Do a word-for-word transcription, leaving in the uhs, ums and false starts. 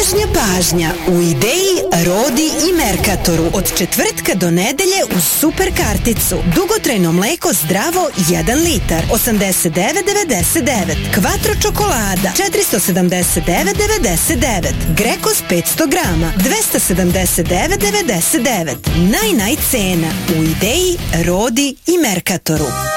Pažnja, pažnja, u Ideji, Rodi i Merkatoru od četvrtka do nedelje uz super karticu. Dugotrajno mleko zdravo jedan litar, osamdeset devet devedeset devet. Quattro čokolada, četiristo sedamdeset devet devedeset devet. Grekos petsto grama, dvesta sedamdeset devet devedeset devet. Naj, naj cena u Ideji, Rodi i Merkatoru.